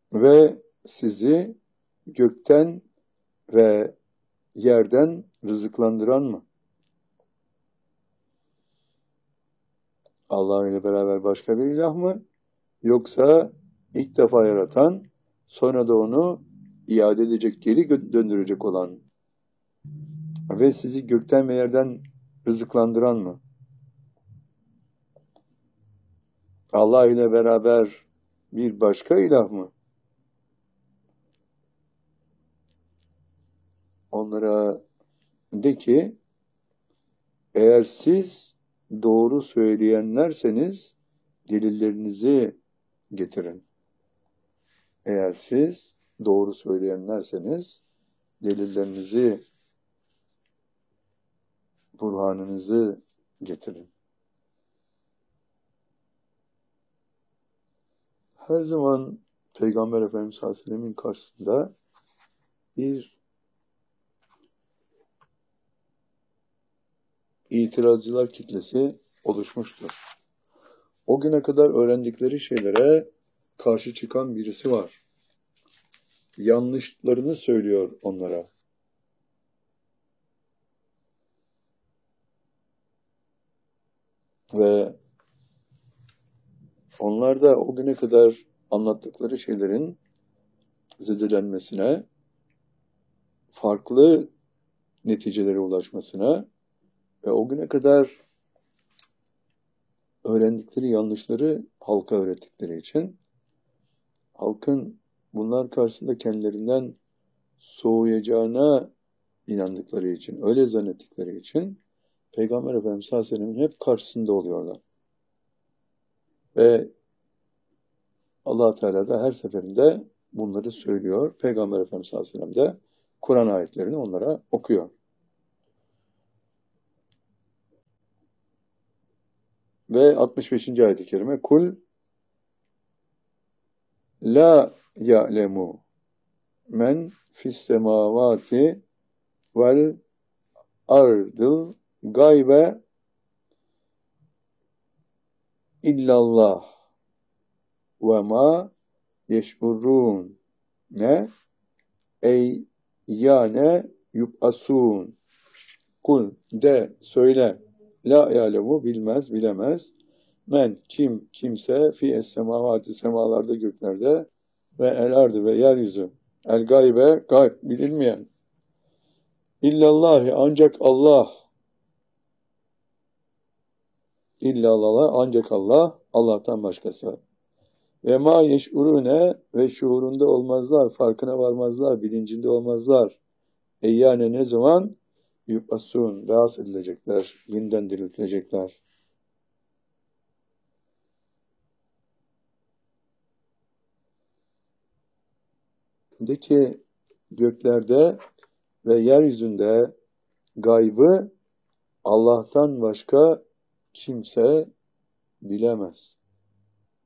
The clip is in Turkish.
ve sizi gökten ve yerden rızıklandıran mı? Allah ile beraber başka bir ilah mı? Yoksa ilk defa yaratan, sonra da onu iade edecek, geri döndürecek olan ve sizi gökten ve yerden rızıklandıran mı? Allah ile beraber bir başka ilah mı? Onlara de ki, eğer siz doğru söyleyenlerseniz delillerinizi getirin. Eğer siz doğru söyleyenlerseniz delillerinizi, burhanınızı getirin. Her zaman Peygamber Efendimiz sallallahu aleyhi ve sellem'in karşısında bir itirazcılar kitlesi oluşmuştur. O güne kadar öğrendikleri şeylere karşı çıkan birisi var. Yanlışlarını söylüyor onlara. Ve onlar da o güne kadar anlattıkları şeylerin zedelenmesine, farklı neticelere ulaşmasına ve o güne kadar öğrendikleri yanlışları halka öğrettikleri için, halkın bunlar karşısında kendilerinden soğuyacağına inandıkları için, öyle zannettikleri için Peygamber Efendimiz sallallahu aleyhi ve sellem'in hep karşısında oluyorlar. Ve Allah Teala da her seferinde bunları söylüyor. Peygamber Efendimiz sallallahu aleyhi ve sellem de Kur'an ayetlerini onlara okuyor. Ve 65. ayet-i kerime Kul la ya'lemu men fis semavati vel ardıl gaybe illallah ve ma yeş'urun ne ey yane yub'asun. Kul de söyle la ya'lemu bilmez bilemez men kimse fi es semavati semalarda göklerde ve el ardı ve yeryüzü el gaybe gayb bilinmeyen İllallahi ancak Allah. İllallah ancak Allah. Allah'tan başkası. Ve ma yeş'urune ve şuurunda olmazlar, farkına varmazlar, bilincinde olmazlar. Yani ne zaman? Yub'asun, rahatsız edilecekler, yeniden diriltilecekler. De ki göklerde ve yeryüzünde gaybı Allah'tan başka kimse bilemez.